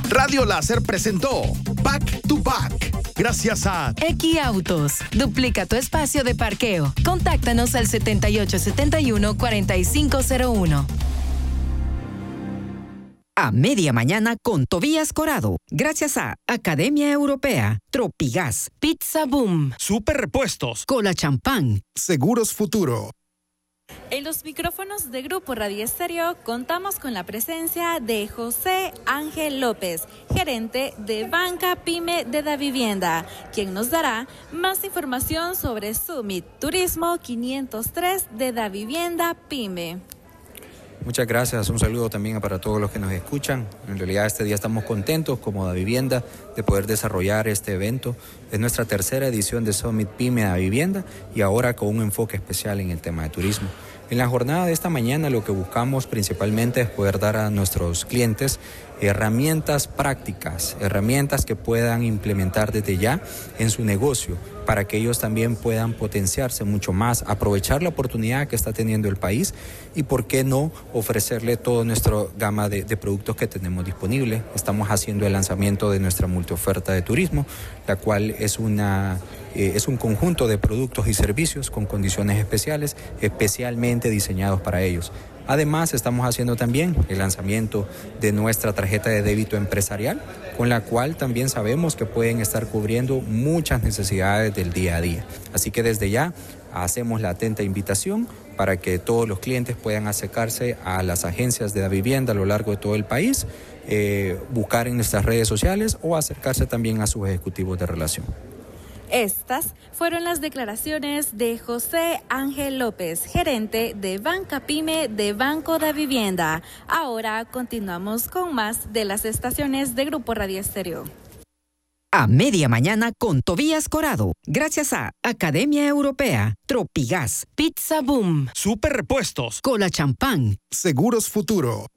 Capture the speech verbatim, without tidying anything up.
Radio Láser presentó Back to Back. Gracias a Equiautos. Duplica tu espacio de parqueo. Contáctanos al setenta y ocho setenta y uno cuarenta y cinco cero uno. A media mañana con Tobías Corado. Gracias a Academia Europea, Tropigas, Pizza Boom, Super Repuestos, Cola Champán, Seguros Futuro. En los micrófonos de Grupo Radio Estéreo contamos con la presencia de José Ángel López, gerente de Banca Pyme de Davivienda, quien nos dará más información sobre Summit Turismo quinientos tres de Davivienda Pyme. Muchas gracias, un saludo también para todos los que nos escuchan. En realidad este día estamos contentos como Davivienda de poder desarrollar este evento. Es nuestra tercera edición de Summit Pyme a Davivienda y ahora con un enfoque especial en el tema de turismo. En la jornada de esta mañana lo que buscamos principalmente es poder dar a nuestros clientes herramientas prácticas, herramientas que puedan implementar desde ya en su negocio para que ellos también puedan potenciarse mucho más, aprovechar la oportunidad que está teniendo el país y por qué no ofrecerle toda nuestra gama de, de productos que tenemos disponible. Estamos haciendo el lanzamiento de nuestra multioferta de turismo, la cual es una eh, es un conjunto de productos y servicios con condiciones especiales, especialmente diseñados para ellos. Además, estamos haciendo también el lanzamiento de nuestra tarjeta de débito empresarial, con la cual también sabemos que pueden estar cubriendo muchas necesidades del día a día. Así que desde ya hacemos la atenta invitación para que todos los clientes puedan acercarse a las agencias de Davivienda a lo largo de todo el país, eh, buscar en nuestras redes sociales o acercarse también a sus ejecutivos de relación. Estas fueron las declaraciones de José Ángel López, gerente de Banca Pyme de Banco Davivienda. Ahora continuamos con más de las estaciones de Grupo Radio Estéreo. A media mañana con Tobías Corado. Gracias a Academia Europea, Tropigas, Pizza Boom, Super Repuestos, Cola Champán, Seguros Futuro.